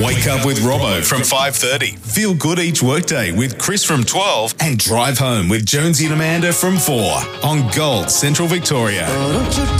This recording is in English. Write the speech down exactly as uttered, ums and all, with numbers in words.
Wake up with Robbo from five thirty. Feel good each workday with Chris from twelve. And drive home with Jonesy and Amanda from four on Gold Central Victoria.